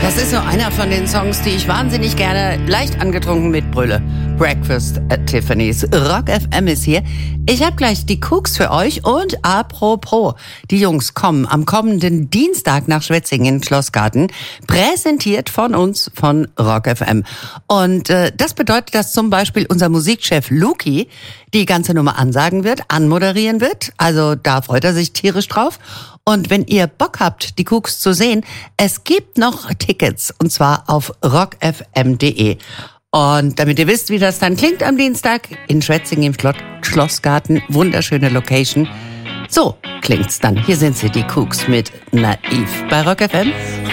Das ist so einer von den Songs, die ich wahnsinnig gerne leicht angetrunken mitbrülle. Breakfast at Tiffany's. Rock FM ist hier. Ich habe gleich die Cooks für euch und apropos, die Jungs kommen am kommenden Dienstag nach Schwetzingen in Schlossgarten, präsentiert von uns von Rock FM. Und das bedeutet, dass zum Beispiel unser Musikchef Luki die ganze Nummer ansagen wird, anmoderieren wird. Also da freut er sich tierisch drauf. Und wenn ihr Bock habt, die Cooks zu sehen, es gibt noch Tickets, und zwar auf rockfm.de. Und damit ihr wisst, wie das dann klingt am Dienstag in Schwetzingen im Schlossgarten, wunderschöne Location. So klingt's dann. Hier sind sie, die Cooks mit Naiv bei Rock FM.